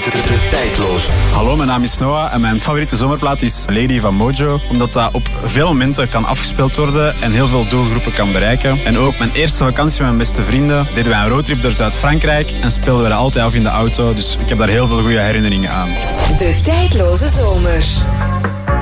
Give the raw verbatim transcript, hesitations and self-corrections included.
De Tijdloze. Hallo, mijn naam is Noah en mijn favoriete zomerplaat is Lady van Mojo. Omdat dat op veel momenten kan afgespeeld worden en heel veel doelgroepen kan bereiken. En ook mijn eerste vakantie met mijn beste vrienden deden wij een roadtrip door Zuid-Frankrijk en speelden we dat altijd af in de auto. Dus ik heb daar heel veel goede herinneringen aan. De Tijdloze Zomer.